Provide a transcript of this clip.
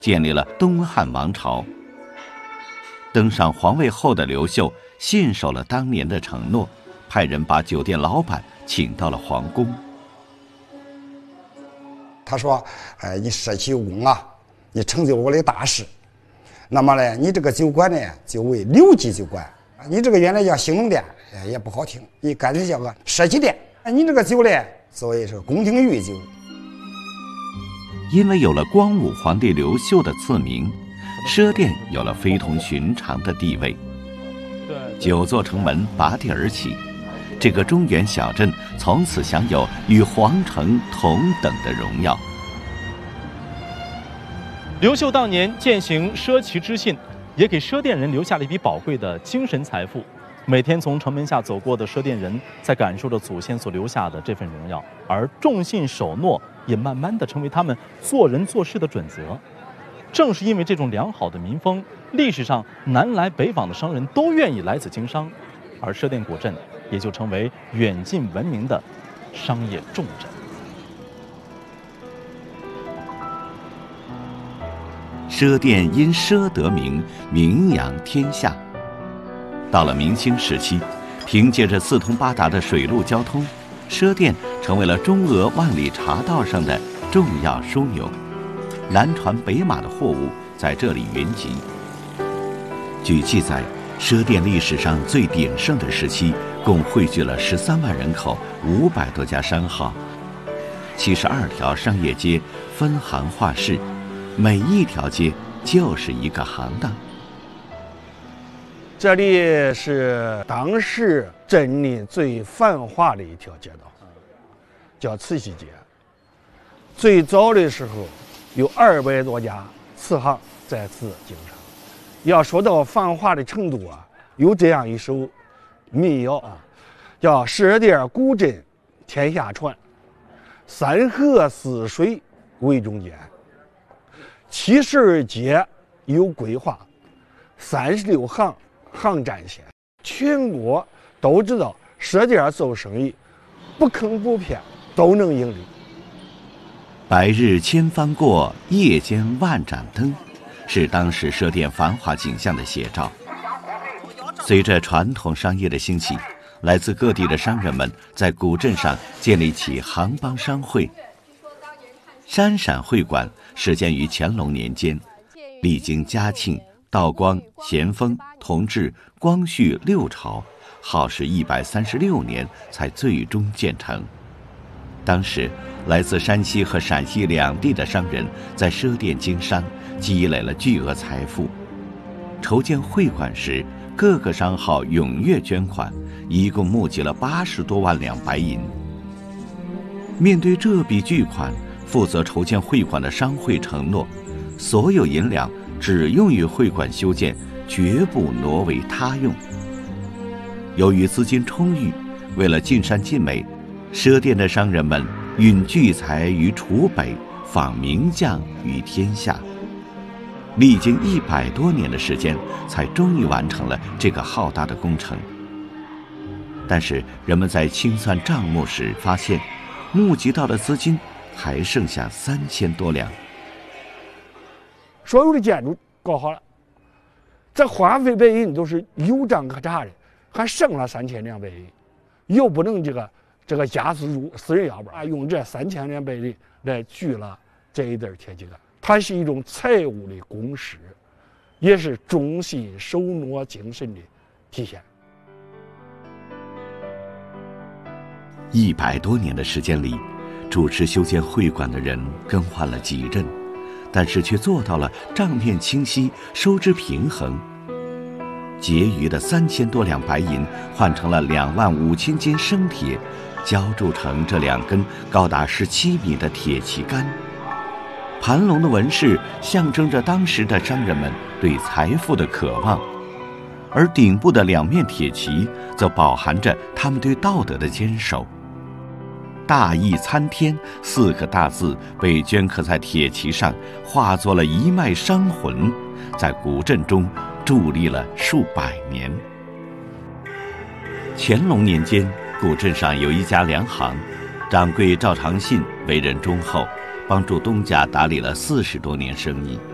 建立了东汉王朝。登上皇位后的刘秀信守了当年的承诺，派人把酒店老板请到了皇宫。 他说：“你设起功啊，你成就我的大事。那么呢，你这个酒馆呢，就为刘记酒馆。你这个原来叫兴隆店，也不好听，你干脆叫个社稷店。你这个酒呢，作为是宫廷御酒。” 因为有了光武皇帝刘秀的赐名，赊店有了非同寻常的地位。9座城门拔地而起，这个中原小镇从此享有与皇城同等的荣耀。 刘秀当年践行奢齐之信，也给赊店人留下了一笔宝贵的精神财富。每天从城门下走过的赊店人，在感受着祖先所留下的这份荣耀，而重信守诺也慢慢地成为他们做人做事的准则。正是因为这种良好的民风，历史上南来北往的商人都愿意来此经商，而赊店古镇也就成为远近闻名的商业重镇。 赊店因赊得名，名扬天下。到了明清时期，凭借着四通八达的水陆交通，赊店成为了中俄万里茶道上的重要枢纽，南传北马的货物在这里云集。据记载，赊店历史上最鼎盛的时期，共汇聚了13万人口，500多家商号，72条商业街分行划市，每一条街就是一个行当。 这里是当时镇里最繁华的一条街道，叫慈禧街。最早的时候有200多家瓷行在此经商。要说到繁华的程度啊，有这样一首民谣啊，叫赊店古镇天下传，三河四水为中间，72街有规划，36行行占线，全国都知道赊店做生意不坑不骗都能盈利。 白日千帆过，夜间万盏灯，是当时赊店繁华景象的写照。随着传统商业的兴起，来自各地的商人们在古镇上建立起行帮商会。山陕会馆始建于乾隆年间，历经嘉庆、道光、咸丰、同治、光绪6朝，耗时136年才最终建成。当时来自山西和陕西两地的商人在赊店经商，积累了巨额财富。筹建会馆时，各个商号踊跃捐款，一共募集了80多万两白银。面对这笔巨款，负责筹建会馆的商会承诺，所有银两只用于会馆修建，绝不挪为他用。由于资金充裕，为了尽善尽美，赊店的商人们运聚财于楚北，访名将于天下。历经100多年的时间，才终于完成了这个浩大的工程。但是人们在清算账目时发现，募集到的资金还剩下3000多两。 所有的建筑搞好了，这花费白银都是有账可查的，还剩了3000两白银，又不能这个家私入私人腰包，用这3000两白银来锯了这一对铁旗杆。它是一种财务的公示，也是忠信守诺精神的体现。 100多年的时间里，主持修建会馆的人更换了几任，但是却做到了账面清晰，收支平衡。结余的3000多两白银换成了25000斤生铁，浇铸成这2根高达17米的铁旗杆。盘龙的纹饰象征着当时的商人们对财富的渴望，而顶部的2面铁旗则饱含着他们对道德的坚守。大义参天4个大字被镌刻在铁旗上，化作了一脉商魂，在古镇中伫立了数百年。乾隆年间，古镇上有一家粮行，掌柜赵长信为人忠厚，帮助东家打理了40多年生意。